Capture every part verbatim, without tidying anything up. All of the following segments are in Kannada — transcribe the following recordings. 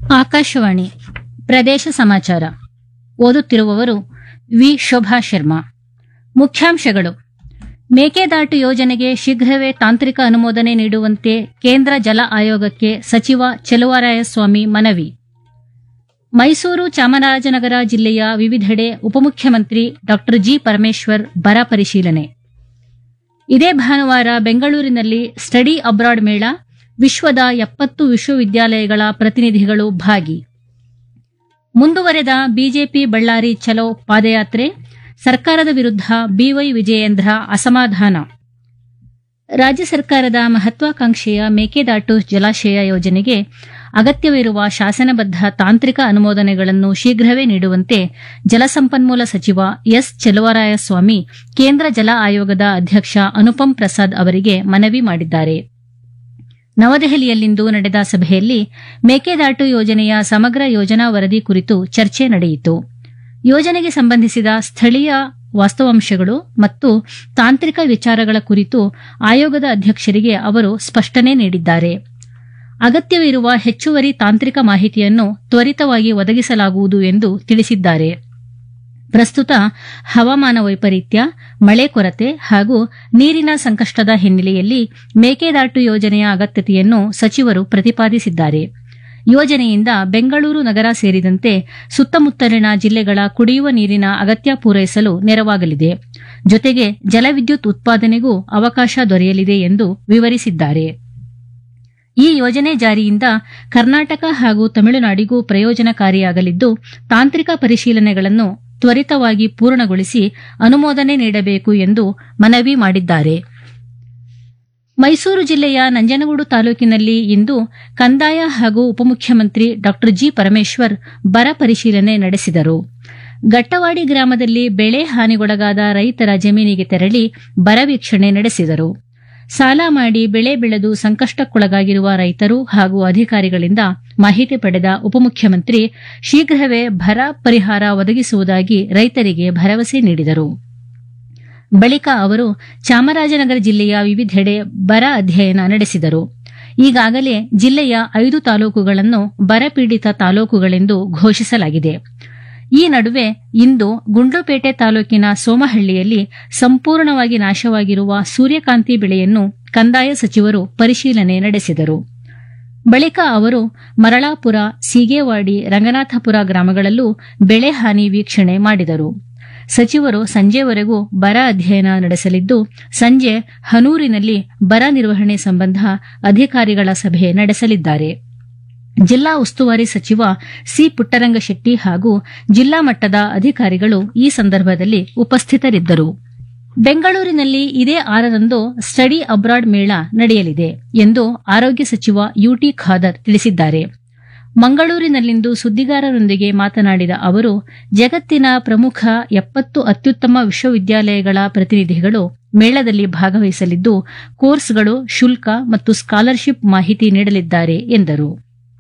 ಆಕಾಶವಾಣಿ ಪ್ರದೇಶ ಸಮಾಚಾರ ಓದುತ್ತಿರುವವರು ವಿ ಶೋಭಾ ಶರ್ಮಾ. ಮುಖ್ಯಾಂಶಗಳು: ಮೇಕೆದಾಟು ಯೋಜನೆಗೆ ಶೀಘ್ರವೇ ತಾಂತ್ರಿಕ ಅನುಮೋದನೆ ನೀಡುವಂತೆ ಕೇಂದ್ರ ಜಲ ಆಯೋಗಕ್ಕೆ ಸಚಿವ ಚೆಲುವರಾಯಸ್ವಾಮಿ ಮನವಿ. ಮೈಸೂರು ಚಾಮರಾಜನಗರ ಜಿಲ್ಲೆಯ ವಿವಿಧೆಡೆ ಉಪಮುಖ್ಯಮಂತ್ರಿ ಡಾ ಜಿ ಪರಮೇಶ್ವರ್ ಬರ ಪರಿಶೀಲನೆ. ಇದೇ ಭಾನುವಾರ ಬೆಂಗಳೂರಿನಲ್ಲಿ ಸ್ಟಡಿ ಅಬ್ರಾಡ್ ಮೇಳ, ವಿಶ್ವದ ಎಪ್ಪತ್ತು ವಿಶ್ವವಿದ್ಯಾಲಯಗಳ ಪ್ರತಿನಿಧಿಗಳು ಭಾಗಿ. ಮುಂದುವರೆದ ಬಿಜೆಪಿ ಬಳ್ಳಾರಿ ಚಲೋ ಪಾದಯಾತ್ರೆ, ಸರ್ಕಾರದ ವಿರುದ್ಧ ಬಿವೈ ವಿಜಯೇಂದ್ರ ಅಸಮಾಧಾನ. ರಾಜ್ಯ ಸರ್ಕಾರದ ಮಹತ್ವಾಕಾಂಕ್ಷೆಯ ಮೇಕೆದಾಟು ಜಲಾಶಯ ಯೋಜನೆಗೆ ಅಗತ್ಯವಿರುವ ಶಾಸನಬದ್ಧ ತಾಂತ್ರಿಕ ಅನುಮೋದನೆಗಳನ್ನು ಶೀಘ್ರವೇ ನೀಡುವಂತೆ ಜಲಸಂಪನ್ಮೂಲ ಸಚಿವ ಎಸ್ ಚೆಲುವರಾಯಸ್ವಾಮಿ ಕೇಂದ್ರ ಜಲ ಆಯೋಗದ ಅಧ್ಯಕ್ಷ ಅನುಪಂ ಪ್ರಸಾದ್ ಅವರಿಗೆ ಮನವಿ ಮಾಡಿದ್ದಾರೆ. ನವದೆಹಲಿಯಲ್ಲಿಂದು ನಡೆದ ಸಭೆಯಲ್ಲಿ ಮೇಕೆದಾಟು ಯೋಜನೆಯ ಸಮಗ್ರ ಯೋಜನಾ ವರದಿ ಕುರಿತು ಚರ್ಚೆ ನಡೆಯಿತು. ಯೋಜನೆಗೆ ಸಂಬಂಧಿಸಿದ ಸ್ಥಳೀಯ ವಾಸ್ತವಾಂಶಗಳು ಮತ್ತು ತಾಂತ್ರಿಕ ವಿಚಾರಗಳ ಕುರಿತು ಆಯೋಗದ ಅಧ್ಯಕ್ಷರಿಗೆ ಅವರು ಸ್ಪಷ್ಟನೆ ನೀಡಿದ್ದಾರೆ. ಅಗತ್ಯವಿರುವ ಹೆಚ್ಚುವರಿ ತಾಂತ್ರಿಕ ಮಾಹಿತಿಯನ್ನು ತ್ವರಿತವಾಗಿ ಒದಗಿಸಲಾಗುವುದು ಎಂದು ತಿಳಿಸಿದ್ದಾರೆ. ಪ್ರಸ್ತುತ ಹವಾಮಾನ ವೈಪರೀತ್ಯ, ಮಳೆ ಕೊರತೆ ಹಾಗೂ ನೀರಿನ ಸಂಕಷ್ಟದ ಹಿನ್ನೆಲೆಯಲ್ಲಿ ಮೇಕೆದಾಟು ಯೋಜನೆಯ ಅಗತ್ಯತೆಯನ್ನು ಸಚಿವರು ಪ್ರತಿಪಾದಿಸಿದ್ದಾರೆ. ಯೋಜನೆಯಿಂದ ಬೆಂಗಳೂರು ನಗರ ಸೇರಿದಂತೆ ಸುತ್ತಮುತ್ತಲಿನ ಜಿಲ್ಲೆಗಳ ಕುಡಿಯುವ ನೀರಿನ ಅಗತ್ಯ ಪೂರೈಸಲು ನೆರವಾಗಲಿದೆ. ಜೊತೆಗೆ ಜಲವಿದ್ಯುತ್ ಉತ್ಪಾದನೆಗೂ ಅವಕಾಶ ದೊರೆಯಲಿದೆ ಎಂದು ವಿವರಿಸಿದ್ದಾರೆ. ಈ ಯೋಜನೆ ಜಾರಿಯಿಂದ ಕರ್ನಾಟಕ ಹಾಗೂ ತಮಿಳುನಾಡಿಗೂ ಪ್ರಯೋಜನಕಾರಿಯಾಗಲಿದ್ದು, ತಾಂತ್ರಿಕ ಪರಿಶೀಲನೆಗಳನ್ನು ತ್ವರಿತವಾಗಿ ಪೂರ್ಣಗೊಳಿಸಿ ಅನುಮೋದನೆ ನೀಡಬೇಕು ಎಂದು ಮನವಿ ಮಾಡಿದ್ದಾರೆ. ಮೈಸೂರು ಜಿಲ್ಲೆಯ ನಂಜನಗೂಡು ತಾಲೂಕಿನಲ್ಲಿ ಇಂದು ಕಂದಾಯ ಹಾಗೂ ಉಪಮುಖ್ಯಮಂತ್ರಿ ಡಾ ಜಿ ಪರಮೇಶ್ವರ್ ಬರ ಪರಿಶೀಲನೆ ನಡೆಸಿದರು. ಗಟ್ಟವಾಡಿ ಗ್ರಾಮದಲ್ಲಿ ಬೆಳೆ ಹಾನಿಗೊಳಗಾದ ರೈತರ ಜಮೀನಿಗೆ ತೆರಳಿ ಬರ ವೀಕ್ಷಣೆ ನಡೆಸಿದರು. ಸಾಲ ಮಾಡಿ ಬೆಳೆ ಬೆಳೆದು ಸಂಕಷ್ಟಕ್ಕೊಳಗಾಗಿರುವ ರೈತರು ಹಾಗೂ ಅಧಿಕಾರಿಗಳಿಂದ ಮಾಹಿತಿ ಪಡೆದ ಉಪಮುಖ್ಯಮಂತ್ರಿ ಶೀಘ್ರವೇ ಬರ ಪರಿಹಾರ ಒದಗಿಸುವುದಾಗಿ ರೈತರಿಗೆ ಭರವಸೆ ನೀಡಿದರು. ಬಳಿಕ ಅವರು ಚಾಮರಾಜನಗರ ಜಿಲ್ಲೆಯ ವಿವಿಧೆಡೆ ಬರ ಅಧ್ಯಯನ ನಡೆಸಿದರು. ಈಗಾಗಲೇ ಜಿಲ್ಲೆಯ ಐದು ತಾಲೂಕುಗಳನ್ನು ಬರಪೀಡಿತ ತಾಲೂಕುಗಳೆಂದು ಘೋಷಿಸಲಾಗಿದೆ. ಈ ನಡುವೆ ಇಂದು ಗುಂಡ್ಲುಪೇಟೆ ತಾಲೂಕಿನ ಸೋಮಹಳ್ಳಿಯಲ್ಲಿ ಸಂಪೂರ್ಣವಾಗಿ ನಾಶವಾಗಿರುವ ಸೂರ್ಯಕಾಂತಿ ಬೆಳೆಯನ್ನು ಕಂದಾಯ ಸಚಿವರು ಪರಿಶೀಲನೆ ನಡೆಸಿದರು. ಬಳಿಕ ಅವರು ಮರಳಾಪುರ, ಸೀಗೇವಾಡಿ, ರಂಗನಾಥಪುರ ಗ್ರಾಮಗಳಲ್ಲೂ ಬೆಳೆ ಹಾನಿ ವೀಕ್ಷಣೆ ಮಾಡಿದರು. ಸಚಿವರು ಸಂಜೆವರೆಗೂ ಬರ ಅಧ್ಯಯನ ನಡೆಸಲಿದ್ದು, ಸಂಜೆ ಹನೂರಿನಲ್ಲಿ ಬರ ನಿರ್ವಹಣೆ ಸಂಬಂಧ ಅಧಿಕಾರಿಗಳ ಸಭೆ ನಡೆಸಲಿದ್ದಾರೆ. ಜಿಲ್ಲಾ ಉಸ್ತುವಾರಿ ಸಚಿವ ಸಿ ಪುಟ್ಟರಂಗಶೆಟ್ಟಿ ಹಾಗೂ ಜಿಲ್ಲಾ ಮಟ್ಟದ ಅಧಿಕಾರಿಗಳು ಈ ಸಂದರ್ಭದಲ್ಲಿ ಉಪಸ್ಥಿತರಿದ್ದರು. ಬೆಂಗಳೂರಿನಲ್ಲಿ ಇದೇ ಆರರಂದು ಸ್ಟಡಿ ಅಬ್ರಾಡ್ ಮೇಳ ನಡೆಯಲಿದೆ ಎಂದು ಆರೋಗ್ಯ ಸಚಿವ ಯುಟಿ ಖಾದರ್ ತಿಳಿಸಿದ್ದಾರೆ. ಮಂಗಳೂರಿನಲ್ಲಿಂದು ಸುದ್ದಿಗಾರರೊಂದಿಗೆ ಮಾತನಾಡಿದ ಅವರು, ಜಗತ್ತಿನ ಪ್ರಮುಖ ಎಪ್ಪತ್ತು ಅತ್ಯುತ್ತಮ ವಿಶ್ವವಿದ್ಯಾಲಯಗಳ ಪ್ರತಿನಿಧಿಗಳು ಮೇಳದಲ್ಲಿ ಭಾಗವಹಿಸಲಿದ್ದು, ಕೋರ್ಸ್ಗಳು, ಶುಲ್ಕ ಮತ್ತು ಸ್ಕಾಲರ್ಶಿಪ್ ಮಾಹಿತಿ ನೀಡಲಿದ್ದಾರೆ ಎಂದರು.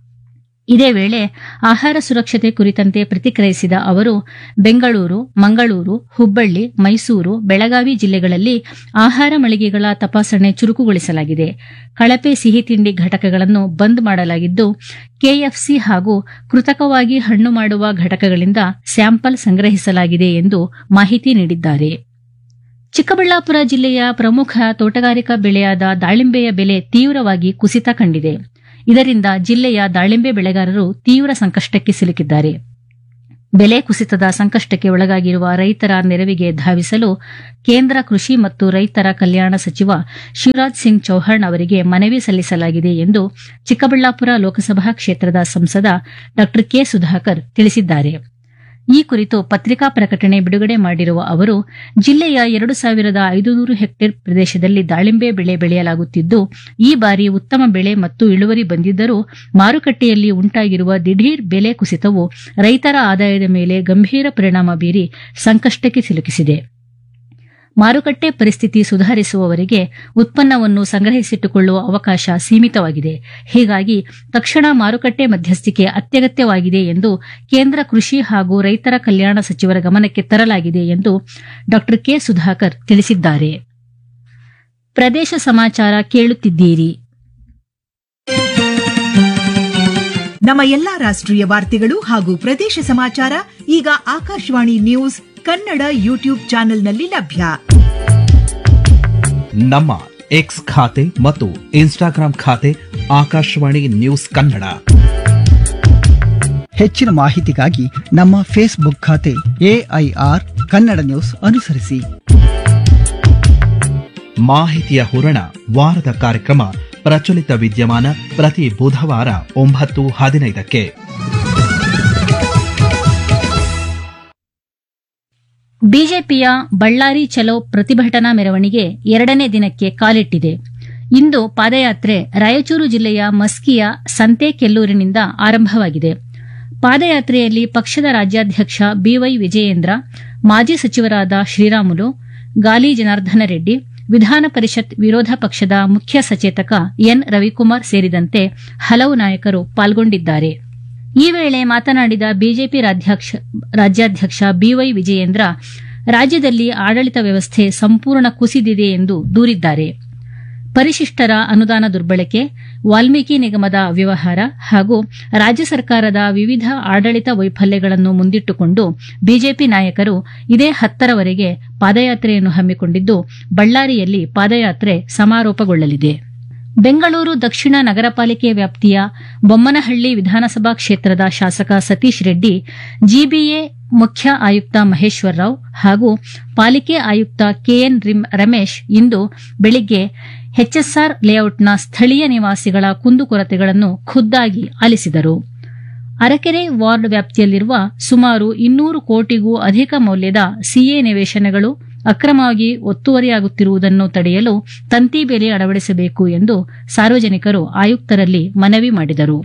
ಇದೇ ವೇಳೆ ಆಹಾರ ಸುರಕ್ಷತೆ ಕುರಿತಂತೆ ಪ್ರತಿಕ್ರಿಯಿಸಿದ ಅವರು, ಬೆಂಗಳೂರು, ಮಂಗಳೂರು, ಹುಬ್ಬಳ್ಳಿ, ಮೈಸೂರು, ಬೆಳಗಾವಿ ಜಿಲ್ಲೆಗಳಲ್ಲಿ ಆಹಾರ ಮಳಿಗೆಗಳ ತಪಾಸಣೆ ಚುರುಕುಗೊಳಿಸಲಾಗಿದೆ. ಕಳಪೆ ಸಿಹಿ ತಿಂಡಿ ಘಟಕಗಳನ್ನು ಬಂದ್ ಮಾಡಲಾಗಿದ್ದು, ಕೆಎಫ್ಸಿ ಹಾಗೂ ಕೃತಕವಾಗಿ ಹಣ್ಣು ಮಾಡುವ ಘಟಕಗಳಿಂದ ಸ್ಯಾಂಪಲ್ ಸಂಗ್ರಹಿಸಲಾಗಿದೆ ಎಂದು ಮಾಹಿತಿ ನೀಡಿದ್ದಾರೆ. ಚಿಕ್ಕಬಳ್ಳಾಪುರ ಜಿಲ್ಲೆಯ ಪ್ರಮುಖ ತೋಟಗಾರಿಕಾ ಬೆಳೆಯಾದ ದಾಳಿಂಬೆಯ ಬೆಲೆ ತೀವ್ರವಾಗಿ ಕುಸಿತ ಕಂಡಿದೆ. ಇದರಿಂದ ಜಿಲ್ಲೆಯ ದಾಳಿಂಬೆ ಬೆಳೆಗಾರರು ತೀವ್ರ ಸಂಕಷ್ಟಕ್ಕೆ ಸಿಲುಕಿದ್ದಾರೆ. ಬೆಲೆ ಕುಸಿತದ ಸಂಕಷ್ಟಕ್ಕೆ ಒಳಗಾಗಿರುವ ರೈತರ ನೆರವಿಗೆ ಧಾವಿಸಲು ಕೇಂದ್ರ ಕೃಷಿ ಮತ್ತು ರೈತರ ಕಲ್ಯಾಣ ಸಚಿವ ಶಿವರಾಜ್ ಸಿಂಗ್ ಚೌಹಾಣ್ ಅವರಿಗೆ ಮನವಿ ಸಲ್ಲಿಸಲಾಗಿದೆ ಎಂದು ಚಿಕ್ಕಬಳ್ಳಾಪುರ ಲೋಕಸಭಾ ಕ್ಷೇತ್ರದ ಸಂಸದ ಡಾ ಕೆ ಸುಧಾಕರ್ ತಿಳಿಸಿದ್ದಾರೆ. ಈ ಕುರಿತು ಪತ್ರಿಕಾ ಪ್ರಕಟಣೆ ಬಿಡುಗಡೆ ಮಾಡಿರುವ ಅವರು, ಜಿಲ್ಲೆಯ ಎರಡು ಸಾವಿರದ ಐದುನೂರು ಹೆಕ್ಟೇರ್ ಪ್ರದೇಶದಲ್ಲಿ ದಾಳಿಂಬೆ ಬೆಳೆ ಬೆಳೆಯಲಾಗುತ್ತಿದ್ದು, ಈ ಬಾರಿ ಉತ್ತಮ ಬೆಳೆ ಮತ್ತು ಇಳುವರಿ ಬಂದಿದ್ದರೂ ಮಾರುಕಟ್ಟೆಯಲ್ಲಿ ಉಂಟಾಗಿರುವ ದಿಢೀರ್ ಬೆಲೆ ಕುಸಿತವು ರೈತರ ಆದಾಯದ ಮೇಲೆ ಗಂಭೀರ ಪರಿಣಾಮ ಬೀರಿ ಸಂಕಷ್ಟಕ್ಕೆ ಸಿಲುಕಿಸಿದೆ. ಮಾರುಕಟ್ಟೆ ಪರಿಸ್ಥಿತಿ ಸುಧಾರಿಸುವವರೆಗೆ ಉತ್ಪನ್ನವನ್ನು ಸಂಗ್ರಹಿಸಿಟ್ಟುಕೊಳ್ಳುವ ಅವಕಾಶ ಸೀಮಿತವಾಗಿದೆ. ಹೀಗಾಗಿ ತಕ್ಷಣ ಮಾರುಕಟ್ಟೆ ಮಧ್ಯಸ್ಥಿಕೆ ಅತ್ಯಗತ್ಯವಾಗಿದೆ ಎಂದು ಕೇಂದ್ರ ಕೃಷಿ ಹಾಗೂ ರೈತರ ಕಲ್ಯಾಣ ಸಚಿವರ ಗಮನಕ್ಕೆ ತರಲಾಗಿದೆ ಎಂದು ಡಾ ಕೆ ಸುಧಾಕರ್ ತಿಳಿಸಿದ್ದಾರೆ. ಪ್ರದೇಶ ಸಮಾಚಾರ ಕೇಳುತ್ತಿದ್ದೀರಿ. ನಮ್ಮ ಎಲ್ಲಾ ರಾಷ್ಟ್ರೀಯ ವಾರ್ತೆಗಳು ಹಾಗೂ ಪ್ರದೇಶ ಸಮಾಚಾರ ಈಗ ಆಕಾಶವಾಣಿ ನ್ಯೂಸ್ ಕನ್ನಡ ಯೂಟ್ಯೂಬ್ ಚಾನೆಲ್ನಲ್ಲಿ ಲಭ್ಯ. ನಮ್ಮ ಎಕ್ಸ್ ಖಾತೆ ಮತ್ತು ಇನ್ಸ್ಟಾಗ್ರಾಂ ಖಾತೆ ಆಕಾಶವಾಣಿ ನ್ಯೂಸ್ ಕನ್ನಡ. ಹೆಚ್ಚಿನ ಮಾಹಿತಿಗಾಗಿ ನಮ್ಮ ಫೇಸ್ಬುಕ್ ಖಾತೆ ಎಐಆರ್ ಕನ್ನಡ ನ್ಯೂಸ್ ಅನುಸರಿಸಿ. ಮಾಹಿತಿಯ ಹೂರಣ ವಾರದ ಕಾರ್ಯಕ್ರಮ ಪ್ರಚಲಿತ ವಿದ್ಯಮಾನ ಪ್ರತಿ ಬುಧವಾರ ಒಂಬತ್ತು ಹದಿನೈದಕ್ಕೆ. ಬಿಜೆಪಿಯ ಬಳ್ಳಾರಿ ಚಲೋ ಪ್ರತಿಭಟನಾ ಮೆರವಣಿಗೆ ಎರಡನೇ ದಿನಕ್ಕೆ ಕಾಲಿಟ್ಟಿದೆ. ಇಂದು ಪಾದಯಾತ್ರೆ ರಾಯಚೂರು ಜಿಲ್ಲೆಯ ಮಸ್ಕಿಯ ಸಂತೆಕೆಲ್ಲೂರಿನಿಂದ ಆರಂಭವಾಗಿದೆ. ಪಾದಯಾತ್ರೆಯಲ್ಲಿ ಪಕ್ಷದ ರಾಜ್ಯಾಧ್ಯಕ್ಷ ಬಿವೈ ವಿಜಯೇಂದ್ರ, ಮಾಜಿ ಸಚಿವರಾದ ಶ್ರೀರಾಮುಲು, ಗಾಲಿ ಜನಾರ್ದನ ರೆಡ್ಡಿ, ವಿಧಾನ ಪರಿಷತ್ ವಿರೋಧ ಪಕ್ಷದ ಮುಖ್ಯ ಸಚೇತಕ ಎನ್ ರವಿಕುಮಾರ್ ಸೇರಿದಂತೆ ಹಲವು ನಾಯಕರು ಪಾಲ್ಗೊಂಡಿದ್ದಾರೆ. ಈ ವೇಳೆ ಮಾತನಾಡಿದ ಬಿಜೆಪಿ ರಾಜ್ಯಾಧ್ಯಕ್ಷ ಬಿವೈ ವಿಜಯೇಂದ್ರ, ರಾಜ್ಯದಲ್ಲಿ ಆಡಳಿತ ವ್ಯವಸ್ಥೆ ಸಂಪೂರ್ಣ ಕುಸಿದಿದೆ ಎಂದು ದೂರಿದ್ದಾರೆ. ಪರಿಶಿಷ್ಟರ ಅನುದಾನ ದುರ್ಬಳಕೆ, ವಾಲ್ಮೀಕಿ ನಿಗಮದ ಅವ್ಯವಹಾರ ಹಾಗೂ ರಾಜ್ಯ ಸರ್ಕಾರದ ವಿವಿಧ ಆಡಳಿತ ವೈಫಲ್ಯಗಳನ್ನು ಮುಂದಿಟ್ಟುಕೊಂಡು ಬಿಜೆಪಿ ನಾಯಕರು ಇದೇ ಹತ್ತರವರೆಗೆ ಪಾದಯಾತ್ರೆಯನ್ನು ಹಮ್ಮಿಕೊಂಡಿದ್ದು, ಬಳ್ಳಾರಿಯಲ್ಲಿ ಪಾದಯಾತ್ರೆ ಸಮಾರೋಪಗೊಳ್ಳಲಿದೆ. ಬೆಂಗಳೂರು ದಕ್ಷಿಣ ನಗರ ಪಾಲಿಕೆ ವ್ಯಾಪ್ತಿಯ ಬೊಮ್ಮನಹಳ್ಳಿ ವಿಧಾನಸಭಾ ಕ್ಷೇತ್ರದ ಶಾಸಕ ಸತೀಶ್ ರೆಡ್ಡಿ, ಜಿಬಿಎ ಮುಖ್ಯ ಆಯುಕ್ತ ಮಹೇಶ್ವರ್ ರಾವ್ ಹಾಗೂ ಪಾಲಿಕೆ ಆಯುಕ್ತ ಕೆಎನ್ ರಮೇಶ್ ಇಂದು ಬೆಳಿಗ್ಗೆ ಎಚ್ಎಸ್ಆರ್ ಲೇಔಟ್ನ ಸ್ಥಳೀಯ ನಿವಾಸಿಗಳ ಕುಂದುಕೊರತೆಗಳನ್ನು ಖುದ್ದಾಗಿ ಆಲಿಸಿದರು. ಅರಕೆರೆ ವಾರ್ಡ್ ವ್ಯಾಪ್ತಿಯಲ್ಲಿರುವ ಸುಮಾರು ಇನ್ನೂರು ಕೋಟಿಗೂ ಅಧಿಕ ಮೌಲ್ಯದ ಸಿಎ ನಿವೇಶನಗಳು ಅಕ್ರಮವಾಗಿ ಒತ್ತುವರಿಯಾಗುತ್ತಿರುವುದನ್ನು ತಡೆಯಲು ತಂತಿ ಬೇಲಿ ಅಳವಡಿಸಬೇಕು ಎಂದು ಸಾರ್ವಜನಿಕರು ಆಯುಕ್ತರಲ್ಲಿ ಮನವಿ ಮಾಡಿದರು.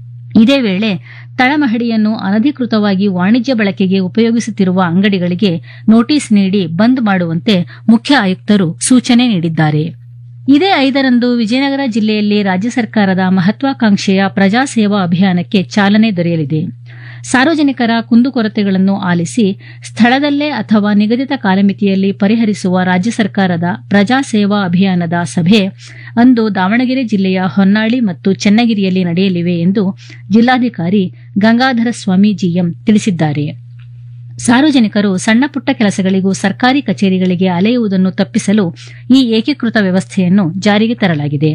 ಇದೇ ವೇಳೆ ತಳಮಹಡಿಯನ್ನು ಅನಧಿಕೃತವಾಗಿ ವಾಣಿಜ್ಯ ಬಳಕೆಗೆ ಉಪಯೋಗಿಸುತ್ತಿರುವ ಅಂಗಡಿಗಳಿಗೆ ನೋಟಿಸ್ ನೀಡಿ ಬಂದ್ ಮಾಡುವಂತೆ ಮುಖ್ಯ ಆಯುಕ್ತರು ಸೂಚನೆ ನೀಡಿದ್ದಾರೆ. ಇದೇ ಐದರಂದು ವಿಜಯನಗರ ಜಿಲ್ಲೆಯಲ್ಲಿ ರಾಜ್ಯ ಸರ್ಕಾರದ ಮಹತ್ವಾಕಾಂಕ್ಷೆಯ ಪ್ರಜಾಸೇವಾ ಅಭಿಯಾನಕ್ಕೆ ಚಾಲನೆ ದೊರೆಯಲಿದೆ. ಸಾರ್ವಜನಿಕರ ಕುಂದುಕೊರತೆಗಳನ್ನು ಆಲಿಸಿ ಸ್ಥಳದಲ್ಲೇ ಅಥವಾ ನಿಗದಿತ ಕಾಲಮಿತಿಯಲ್ಲಿ ಪರಿಹರಿಸುವ ರಾಜ್ಯ ಸರ್ಕಾರದ ಪ್ರಜಾಸೇವಾ ಅಭಿಯಾನದ ಸಭೆ ಅಂದು ದಾವಣಗೆರೆ ಜಿಲ್ಲೆಯ ಹೊನ್ನಾಳಿ ಮತ್ತು ಚನ್ನಗಿರಿಯಲ್ಲಿ ನಡೆಯಲಿವೆ ಎಂದು ಜಿಲ್ಲಾಧಿಕಾರಿ ಗಂಗಾಧರ ಸ್ವಾಮಿ ಜಿಎಂ ತಿಳಿಸಿದ್ದಾರೆ. ಸಾರ್ವಜನಿಕರು ಸಣ್ಣಪುಟ್ಟ ಕೆಲಸಗಳಿಗೂ ಸರ್ಕಾರಿ ಕಚೇರಿಗಳಿಗೆ ಅಲೆಯುವುದನ್ನು ತಪ್ಪಿಸಲು ಈ ಏಕೀಕೃತ ವ್ಯವಸ್ಥೆಯನ್ನು ಜಾರಿಗೆ ತರಲಾಗಿದೆ.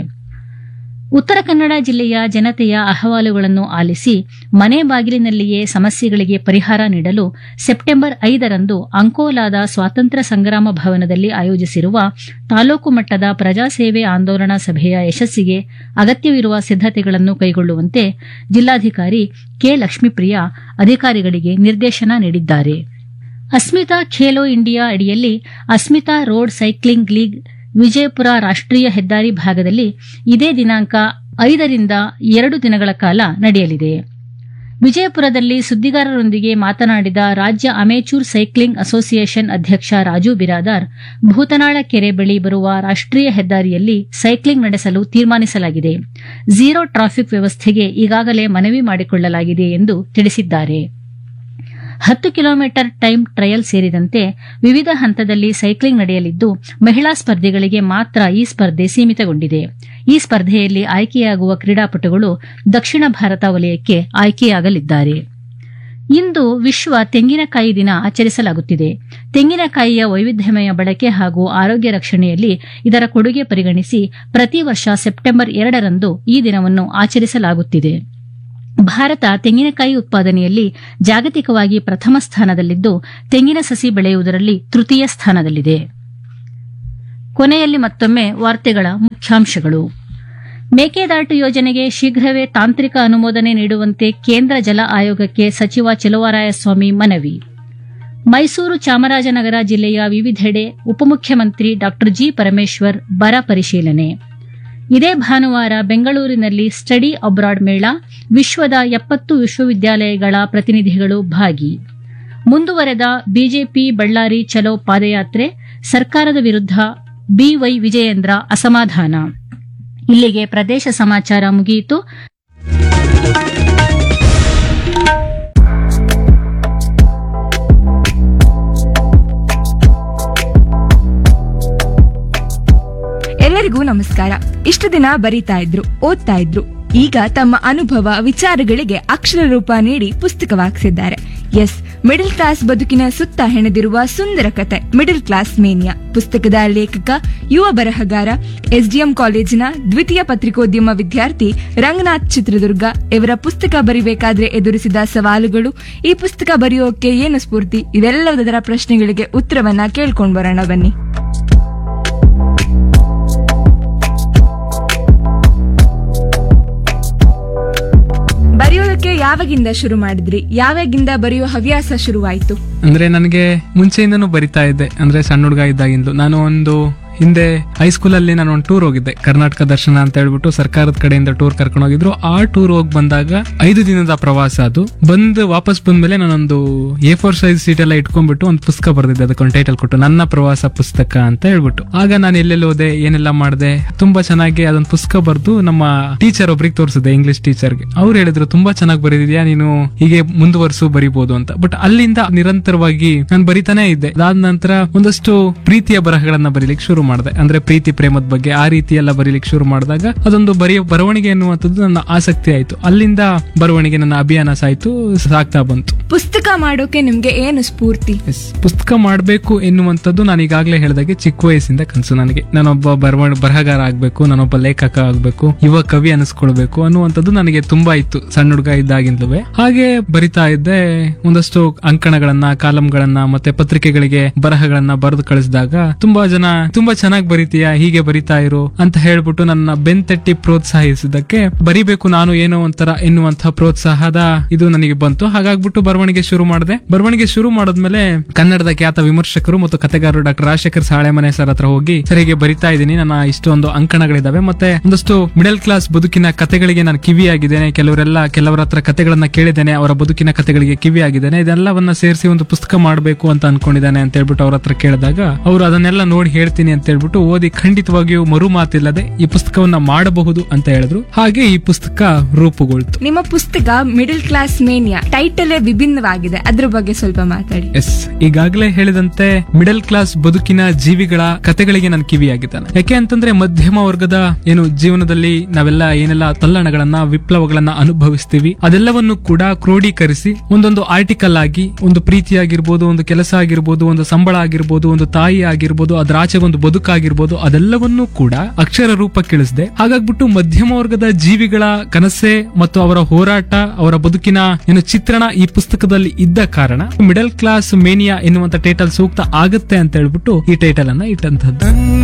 ಉತ್ತರ ಕನ್ನಡ ಜಿಲ್ಲೆಯ ಜನತೆಯ ಅಹವಾಲುಗಳನ್ನು ಆಲಿಸಿ ಮನೆ ಬಾಗಿಲಿನಲ್ಲಿಯೇ ಸಮಸ್ಯೆಗಳಿಗೆ ಪರಿಹಾರ ನೀಡಲು ಸೆಪ್ಟೆಂಬರ್ ಐದರಂದು ಅಂಕೋಲಾದ ಸ್ವಾತಂತ್ರ್ಯ ಸಂಗ್ರಾಮ ಭವನದಲ್ಲಿ ಆಯೋಜಿಸಿರುವ ತಾಲೂಕು ಮಟ್ಟದ ಪ್ರಜಾಸೇವೆ ಆಂದೋಲನಾ ಸಭೆಯ ಯಶಸ್ಸಿಗೆ ಅಗತ್ಯವಿರುವ ಸಿದ್ದತೆಗಳನ್ನು ಕೈಗೊಳ್ಳುವಂತೆ ಜಿಲ್ಲಾಧಿಕಾರಿ ಕೆ ಲಕ್ಷ್ಮೀಪ್ರಿಯಾ ಅಧಿಕಾರಿಗಳಿಗೆ ನಿರ್ದೇಶನ ನೀಡಿದ್ದಾರೆ. ಅಸ್ಮಿತಾ ಖೇಲೋ ಇಂಡಿಯಾ ಅಡಿಯಲ್ಲಿ Asmita road cycling league Vijayapura ರಾಷ್ಟ್ರೀಯ ಹೆದ್ದಾರಿ ಭಾಗದಲ್ಲಿ ಇದೇ ದಿನಾಂಕ ಐದರಿಂದ ಎರಡು ದಿನಗಳ ಕಾಲ ನಡೆಯಲಿದೆ. ವಿಜಯಪುರದಲ್ಲಿ ಸುದ್ದಿಗಾರರೊಂದಿಗೆ ಮಾತನಾಡಿದ ರಾಜ್ಯ ಅಮೇಚೂರ್ ಸೈಕ್ಲಿಂಗ್ ಅಸೋಸಿಯೇಷನ್ ಅಧ್ಯಕ್ಷ ರಾಜು ಬಿರಾದಾರ್, ಭೂತನಾಳ ಕೆರೆ ಬಳಿ ಬರುವ ರಾಷ್ಟ್ರೀಯ ಹೆದ್ದಾರಿಯಲ್ಲಿ ಸೈಕ್ಲಿಂಗ್ ನಡೆಸಲು ತೀರ್ಮಾನಿಸಲಾಗಿದೆ. ಝೀರೋ ಟ್ರಾಫಿಕ್ ವ್ಯವಸ್ಥೆಗೆ ಈಗಾಗಲೇ ಮನವಿ ಮಾಡಿಕೊಳ್ಳಲಾಗಿದೆ ಎಂದು ತಿಳಿಸಿದ್ದಾರೆ. ಹತ್ತು ಕಿಲೋಮೀಟರ್ ಟೈಮ್ ಟ್ರಯಲ್ ಸೇರಿದಂತೆ ವಿವಿಧ ಹಂತದಲ್ಲಿ ಸೈಕ್ಲಿಂಗ್ ನಡೆಯಲಿದ್ದು, ಮಹಿಳಾ ಸ್ಪರ್ಧಿಗಳಿಗೆ ಮಾತ್ರ ಈ ಸ್ಪರ್ಧೆ ಸೀಮಿತಗೊಂಡಿದೆ. ಈ ಸ್ಪರ್ಧೆಯಲ್ಲಿ ಆಯ್ಕೆಯಾಗುವ ಕ್ರೀಡಾಪಟುಗಳು ದಕ್ಷಿಣ ಭಾರತ ವಲಯಕ್ಕೆ ಆಯ್ಕೆಯಾಗಲಿದ್ದಾರೆ. ಇಂದು ವಿಶ್ವ ತೆಂಗಿನಕಾಯಿ ದಿನ ಆಚರಿಸಲಾಗುತ್ತಿದೆ. ತೆಂಗಿನಕಾಯಿಯ ವೈವಿಧ್ಯಮಯ ಬಳಕೆ ಹಾಗೂ ಆರೋಗ್ಯ ರಕ್ಷಣೆಯಲ್ಲಿ ಇದರ ಕೊಡುಗೆ ಪರಿಗಣಿಸಿ ಪ್ರತಿ ವರ್ಷ ಸೆಪ್ಟೆಂಬರ್ ಎರಡರಂದು ಈ ದಿನವನ್ನು ಆಚರಿಸಲಾಗುತ್ತಿದೆ. ಭಾರತ ತೆಂಗಿನಕಾಯಿ ಉತ್ಪಾದನೆಯಲ್ಲಿ ಜಾಗತಿಕವಾಗಿ ಪ್ರಥಮ ಸ್ಥಾನದಲ್ಲಿದ್ದು, ತೆಂಗಿನ ಸಸಿ ಬೆಳೆಯುವುದರಲ್ಲಿ ತೃತೀಯ ಸ್ಥಾನದಲ್ಲಿದೆ. ಕೊನೆಯಲ್ಲಿ ಮತ್ತೊಮ್ಮೆ ವಾರ್ತೆಗಳ ಮುಖ್ಯಾಂಶಗಳು. ಮೇಕೆದಾಟು ಯೋಜನೆಗೆ ಶೀಘ್ರವೇ ತಾಂತ್ರಿಕ ಅನುಮೋದನೆ ನೀಡುವಂತೆ ಕೇಂದ್ರ ಜಲ ಆಯೋಗಕ್ಕೆ ಸಚಿವ ಚೆಲುವರಾಯಸ್ವಾಮಿ ಮನವಿ. ಮೈಸೂರು ಚಾಮರಾಜನಗರ ಜಿಲ್ಲೆಯ ವಿವಿಧೆಡೆ ಉಪಮುಖ್ಯಮಂತ್ರಿ ಡಾ ಜಿ ಪರಮೇಶ್ವರ್ ಬರ ಪರಿಶೀಲನೆ. ಇದೇ ಭಾನುವಾರ ಬೆಂಗಳೂರಿನಲ್ಲಿ ಸ್ಟಡಿ ಅಬ್ರಾಡ್ ಮೇಳ, ವಿಶ್ವದ ಎಪ್ಪತ್ತು ವಿಶ್ವವಿದ್ಯಾಲಯಗಳ ಪ್ರತಿನಿಧಿಗಳು ಭಾಗಿ. ಮುಂದುವರೆದ ಬಿಜೆಪಿ ಬಳ್ಳಾರಿ ಚಲೋ ಪಾದಯಾತ್ರೆ, ಸರ್ಕಾರದ ವಿರುದ್ಧ ಬಿವೈ ವಿಜಯೇಂದ್ರ ಅಸಮಾಧಾನ. ಇಲ್ಲಿಗೆ ಪ್ರದೇಶ ಸಮಾಚಾರ ಮುಗಿಯಿತು. ಎಲ್ಲರಿಗೂ ನಮಸ್ಕಾರ. ಇಷ್ಟು ದಿನ ಬರೀತಾ ಇದ್ರು, ಓದ್ತಾ ಇದ್ರು, ಈಗ ತಮ್ಮ ಅನುಭವ ವಿಚಾರಗಳಿಗೆ ಅಕ್ಷರ ರೂಪ ನೀಡಿ ಪುಸ್ತಕವಾಗಿಸಿದ್ದಾರೆ. ಎಸ್, ಮಿಡಲ್ ಕ್ಲಾಸ್ ಬದುಕಿನ ಸುತ್ತ ಹೆಣೆದಿರುವ ಸುಂದರ ಕತೆ ಮಿಡಲ್ ಕ್ಲಾಸ್ ಮೇನಿಯಾ. ಪುಸ್ತಕದ ಲೇಖಕ ಯುವ ಬರಹಗಾರ, ಎಸ್ಡಿಎಂ ಕಾಲೇಜಿನ ದ್ವಿತೀಯ ಪತ್ರಿಕೋದ್ಯಮ ವಿದ್ಯಾರ್ಥಿ ರಂಗನಾಥ್ ಚಿತ್ರದುರ್ಗ ಇವರ ಪುಸ್ತಕ ಬರಿಬೇಕಾದ್ರೆ ಎದುರಿಸಿದ ಸವಾಲುಗಳು, ಈ ಪುಸ್ತಕ ಬರೆಯೋಕೆ ಏನು ಸ್ಫೂರ್ತಿ, ಇವೆಲ್ಲದರ ಪ್ರಶ್ನೆಗಳಿಗೆ ಉತ್ತರವನ್ನ ಕೇಳ್ಕೊಂಡ್ ಬರೋಣ ಬನ್ನಿ. ಬರೆಯೋದಕ್ಕೆ ಯಾವಾಗಿಂದ ಶುರು ಮಾಡಿದ್ರಿ? ಯಾವಾಗಿಂದ ಬರೆಯೋ ಹವ್ಯಾಸ ಶುರುವಾಯ್ತು? ಅಂದ್ರೆ ನನಗೆ ಮುಂಚೆಯಿಂದನೂ ಬರಿತಾ ಇದ್ದೆ. ಅಂದ್ರೆ ಸಣ್ಣ ಹುಡುಗ ಇದ್ದಾಗಿಂದಲೂ ನಾನು ಒಂದು ಹಿಂದೆ ಹೈಸ್ಕೂಲ್ ಅಲ್ಲಿ ನಾನು ಒಂದು ಟೂರ್ ಹೋಗಿದ್ದೆ, ಕರ್ನಾಟಕ ದರ್ಶನ ಅಂತ ಹೇಳ್ಬಿಟ್ಟು ಸರ್ಕಾರದ ಕಡೆಯಿಂದ ಟೂರ್ ಕರ್ಕೊಂಡು ಹೋಗಿದ್ರು. ಆ ಟೂರ್ ಹೋಗಿ ಬಂದಾಗ ಐದು ದಿನದ ಪ್ರವಾಸ ಅದು. ಬಂದು ವಾಪಸ್ ಬಂದ್ಮೇಲೆ ನಾನೊಂದು ಎ ಫೋರ್ ಸೈಜ್ ಸೀಟ್ ಎಲ್ಲ ಇಟ್ಕೊಂಡ್ಬಿಟ್ಟು ಒಂದು ಪುಸ್ತಕ ಬರ್ದಿದ್ದೆ, ಅದಕ್ಕೊಂದು ಟೈಟಲ್ ಕೊಟ್ಟು ನನ್ನ ಪ್ರವಾಸ ಪುಸ್ತಕ ಅಂತ ಹೇಳ್ಬಿಟ್ಟು. ಆಗ ನಾನು ಎಲ್ಲೆಲ್ಲಿ ಹೋದೆ, ಏನೆಲ್ಲ ಮಾಡಿದೆ, ತುಂಬಾ ಚೆನ್ನಾಗಿ ಅದೊಂದು ಪುಸ್ತಕ ಬರ್ದು ನಮ್ಮ ಟೀಚರ್ ಒಬ್ರಿಗೆ ತೋರಿಸಿದೆ, ಇಂಗ್ಲಿಷ್ ಟೀಚರ್ಗೆ. ಅವ್ರು ಹೇಳಿದ್ರು ತುಂಬಾ ಚೆನ್ನಾಗಿ ಬರೆದಿದ್ಯಾ, ನೀನು ಹೀಗೆ ಮುಂದುವರ್ಸು, ಬರಿಬಹುದು ಅಂತ. ಬಟ್ ಅಲ್ಲಿಂದ ನಿರಂತರವಾಗಿ ನಾನು ಬರಿತಾನೆ ಇದ್ದೆ. ಅದಾದ ನಂತರ ಒಂದಷ್ಟು ಪ್ರೀತಿಯ ಬರಹಗಳನ್ನ ಬರೀಲಿಕ್ಕೆ ಶುರು ಮಾಡಿದೆ. ಅಂದ್ರೆ ಪ್ರೀತಿ ಪ್ರೇಮದ ಬಗ್ಗೆ ಆ ರೀತಿ ಎಲ್ಲ ಬರೀಲಿಕ್ಕೆ ಶುರು ಮಾಡಿದಾಗ ಅದೊಂದು ಬರೆಯ ಬರವಣಿಗೆ ಎನ್ನುವಂಥದ್ದು ನನ್ನ ಆಸಕ್ತಿ ಆಯ್ತು. ಅಲ್ಲಿಂದ ಬರವಣಿಗೆ ನನ್ನ ಅಭಿಯಾನ ಸಾಯ್ತು, ಸಾಕ್ತಾ ಬಂತು. ಪುಸ್ತಕ ಮಾಡೋಕೆ ನಿಮ್ಗೆ ಏನು ಸ್ಫೂರ್ತಿ? ಪುಸ್ತಕ ಮಾಡಬೇಕು ಎನ್ನುವಂಥದ್ದು ನಾನು ಈಗಾಗಲೇ ಹೇಳಿದಾಗೆ ಚಿಕ್ಕ ವಯಸ್ಸಿಂದ ಕನಸು ನನಗೆ. ನಾನೊಬ್ಬ ಬರವ ಬರಹಗಾರ ಆಗ್ಬೇಕು, ನಾನೊಬ್ಬ ಲೇಖಕ ಆಗ್ಬೇಕು, ಯುವ ಕವಿ ಅನಿಸ್ಕೊಳ್ಬೇಕು ಅನ್ನುವಂಥದ್ದು ನನಗೆ ತುಂಬಾ ಇತ್ತು ಸಣ್ಣ ಹುಡುಗ ಇದ್ದಾಗಿಂದಲೂ. ಹಾಗೆ ಬರಿತಾ ಇದ್ದೆ. ಒಂದಷ್ಟು ಅಂಕಣಗಳನ್ನ, ಕಾಲಂಗಳನ್ನ ಮತ್ತೆ ಪತ್ರಿಕೆಗಳಿಗೆ ಬರಹಗಳನ್ನ ಬರೆದು ಕಳಿಸಿದಾಗ ತುಂಬಾ ಜನ ತುಂಬಾ ಚೆನ್ನಾಗಿ ಬರಿತೀಯಾ, ಹೀಗೆ ಬರಿತಾ ಇರು ಅಂತ ಹೇಳ್ಬಿಟ್ಟು ನನ್ನ ಬೆನ್ತಟ್ಟಿ ಪ್ರೋತ್ಸಾಹಿಸಿದ್ದಕ್ಕೆ ಬರಿಬೇಕು ನಾನು ಏನೋ ಒಂಥರ ಎನ್ನುವಂತಹ ಪ್ರೋತ್ಸಾಹದ ಇದು ನನಗೆ ಬಂತು. ಹಾಗಾಗ್ಬಿಟ್ಟು ಬರವಣಿಗೆ ಶುರು ಮಾಡಿದೆ. ಬರವಣಿಗೆ ಶುರು ಮಾಡಿದ್ಮೇಲೆ ಕನ್ನಡದ ಖ್ಯಾತ ವಿಮರ್ಶಕರು ಮತ್ತು ಕಥೆಗಾರರು ಡಾಕ್ಟರ್ ರಾಜಶೇಖರ್ ಸಾಳೆಮನೆ ಸರ್ ಹತ್ರ ಹೋಗಿ, ಸರ್ ಹೀಗೆ ಬರಿತಾ ಇದ್ದೀನಿ, ನನ್ನ ಇಷ್ಟೊಂದು ಅಂಕಣಗಳಿದಾವೆ, ಮತ್ತೆ ಒಂದಷ್ಟು ಮಿಡಲ್ ಕ್ಲಾಸ್ ಬದುಕಿನ ಕಥೆಗಳಿಗೆ ನಾನು ಕಿವಿಯಾಗಿದ್ದೇನೆ, ಕೆಲವರೆಲ್ಲ ಕೆಲವರ ಹತ್ರ ಕಥೆಗಳನ್ನ ಕೇಳಿದ್ದೇನೆ, ಅವರ ಬದುಕಿನ ಕಥೆಗಳಿಗೆ ಕಿವಿಯಾಗಿದ್ದೇನೆ, ಇದೆಲ್ಲವನ್ನ ಸೇರಿಸಿ ಒಂದು ಪುಸ್ತಕ ಮಾಡಬೇಕು ಅಂತ ಅನ್ಕೊಂಡಿದ್ದಾನೆ ಅಂತ ಹೇಳ್ಬಿಟ್ಟು ಅವ್ರ ಹತ್ರ ಕೇಳಿದಾಗ ಅವರು ಅದನ್ನೆಲ್ಲ ನೋಡಿ ಹೇಳ್ತೀನಿ ಅಂತ ಹೇಳ್ಬಿಟ್ಟು ಓದಿ ಖಂಡಿತವಾಗಿಯೂ ಮರು ಮಾತಿಲ್ಲದೆ ಈ ಪುಸ್ತಕವನ್ನ ಮಾಡಬಹುದು ಅಂತ ಹೇಳಿದ್ರು. ಹಾಗೆ ಈ ಪುಸ್ತಕ ರೂಪುಗೊಳ್ತು. ನಿಮ್ಮ ಪುಸ್ತಕ ಮಿಡಲ್ ಕ್ಲಾಸ್ ಮೇನಿಯಾ ಟೈಟಲ್ ವಿಭಿನ್ನವಾಗಿದೆ, ಅದ್ರ ಬಗ್ಗೆ ಸ್ವಲ್ಪ ಮಾತಾಡಿ. ಎಸ್, ಈಗಾಗಲೇ ಹೇಳಿದಂತೆ ಮಿಡಲ್ ಕ್ಲಾಸ್ ಬದುಕಿನ ಜೀವಿಗಳ ಕಥೆಗಳಿಗೆ ನಾನು ಕಿವಿಯಾಗಿದ್ದಾನೆ. ಯಾಕೆ ಅಂತಂದ್ರೆ ಮಧ್ಯಮ ವರ್ಗದ ಏನು ಜೀವನದಲ್ಲಿ ನಾವೆಲ್ಲ ಏನೆಲ್ಲ ತಲ್ಲಣಗಳನ್ನ, ವಿಪ್ಲವಗಳನ್ನ ಅನುಭವಿಸ್ತೀವಿ, ಅದೆಲ್ಲವನ್ನು ಕೂಡ ಕ್ರೋಢೀಕರಿಸಿ ಒಂದೊಂದು ಆರ್ಟಿಕಲ್ ಆಗಿ, ಒಂದು ಪ್ರೀತಿ ಆಗಿರ್ಬೋದು, ಒಂದು ಕೆಲಸ ಆಗಿರ್ಬೋದು, ಒಂದು ಸಂಬಳ ಆಗಿರ್ಬೋದು, ಒಂದು ತಾಯಿ ಆಗಿರ್ಬೋದು, ಅದರ ಆಚೆ ಒಂದು ಬದುಕಾಗಿರ್ಬೋದು, ಅದೆಲ್ಲವನ್ನೂ ಕೂಡ ಅಕ್ಷರ ರೂಪಕ್ಕಿಳಿಸಿದೆ. ಹಾಗಾಗ್ಬಿಟ್ಟು ಮಧ್ಯಮ ವರ್ಗದ ಜೀವಿಗಳ ಕನಸೆ ಮತ್ತು ಅವರ ಹೋರಾಟ, ಅವರ ಬದುಕಿನ ಏನು ಚಿತ್ರಣ ಈ ಪುಸ್ತಕದಲ್ಲಿ ಇದ್ದ ಕಾರಣ ಮಿಡಲ್ ಕ್ಲಾಸ್ ಮೇನಿಯಾ ಎನ್ನುವಂತ ಟೈಟಲ್ ಸೂಕ್ತ ಆಗುತ್ತೆ ಅಂತ ಹೇಳ್ಬಿಟ್ಟು ಈ ಟೈಟಲ್ ಅನ್ನ ಇಟ್ಟಂತದ್ದು.